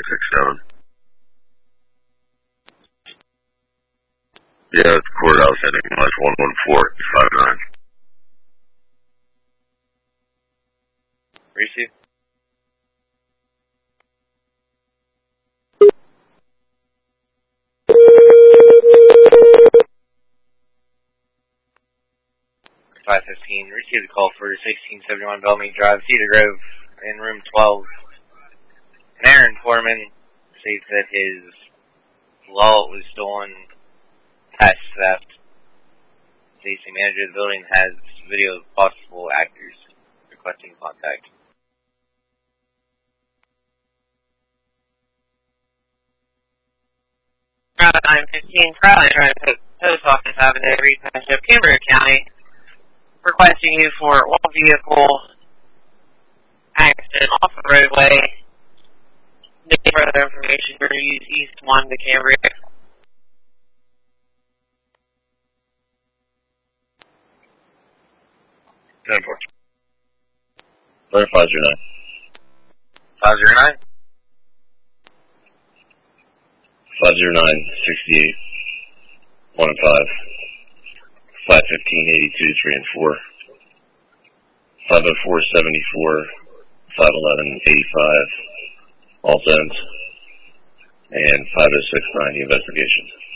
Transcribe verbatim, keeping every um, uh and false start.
six seven. Yeah, it's courthouse heading minus one one four five nine. Receive. five fifteen, received a call for sixteen seventy-one Bellmead Drive, Cedar Grove, in room twelve. An Aaron Foreman states that his wallet was stolen past theft. The C manager of the building has video of possible actors requesting contact. Route nine fifteen, Skyline Drive, Post Office Avenue, Reed Township, Cambria County. Requesting you for all vehicle accident off the roadway. Need further information, you're use East one to Cambria. ten four. five zero nine. five zero nine? five zero nine, sixty-eight, one and five. five fifteen, eighty-two, three and four. five oh four, seventy-four, five eleven, eighty-five. All zones. And five oh six, ninety investigation.